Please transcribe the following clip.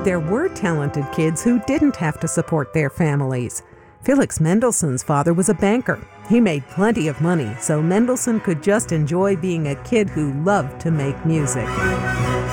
There were talented kids who didn't have to support their families. Felix Mendelssohn's father was a banker. He made plenty of money, so Mendelssohn could just enjoy being a kid who loved to make music.